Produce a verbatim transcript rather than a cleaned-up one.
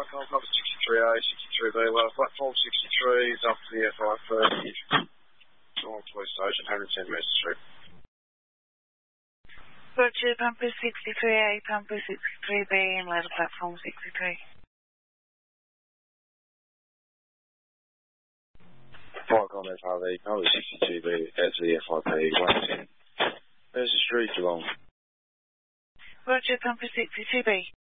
Falcon, number sixty-three A, sixty-three B, lower platform sixty-three, is up to the F I thirty, North Police Station, one hundred ten Master Street. Roger, Pampa sixty-three A, Pampa sixty-three B, and lower platform sixty-three. Falcon F R V, Pampa sixty-two B, out to the F I P, one ten Master Street, Geelong. Roger, Pampa sixty-two B.